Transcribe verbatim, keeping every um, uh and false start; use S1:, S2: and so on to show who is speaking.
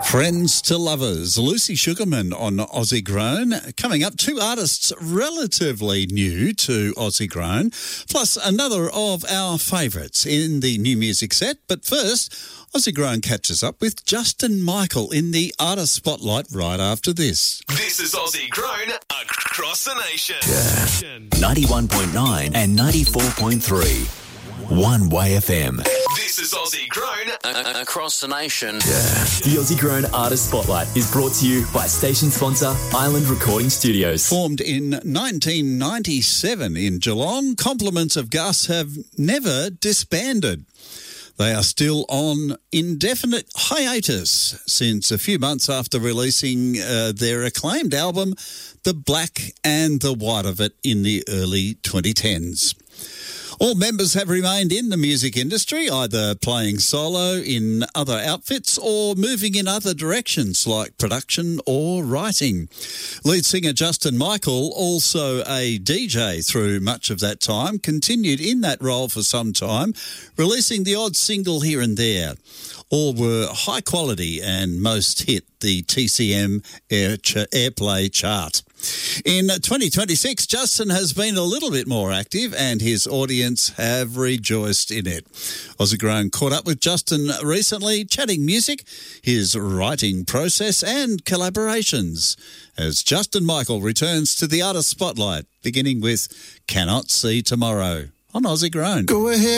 S1: Friends to Lovers, Lucy Sugarman on Aussie Grown. Coming up, two artists relatively new to Aussie Grown, plus another of our favourites in the new music set. But first, Aussie Grown catches up with Justin Michael in the Artist Spotlight right after this.
S2: This is Aussie Grown across the nation.
S3: Yeah. ninety-one point nine and ninety-four point three. One Way F M.
S2: This is Aussie Grown a- across the nation.
S3: Yeah.
S4: The Aussie Grown Artist Spotlight is brought to you by station sponsor Island Recording Studios.
S1: Formed in nineteen ninety-seven in Geelong, Compliments of Gus have never disbanded. They are still on indefinite hiatus since a few months after releasing uh, their acclaimed album, The Black and the White of It, in the early twenty tens. All members have remained in the music industry, either playing solo in other outfits or moving in other directions like production or writing. Lead singer Justin Michael, also a D J through much of that time, continued in that role for some time, releasing the odd single here and there. All were high quality and most hit the T C M Air ch- Airplay chart. In twenty twenty-six, Justin has been a little bit more active and his audience have rejoiced in it. Aussie Grown caught up with Justin recently, chatting music, his writing process and collaborations, as Justin Michael returns to the Artist Spotlight, beginning with Cannot See Tomorrow on Aussie Grown.
S5: Go ahead.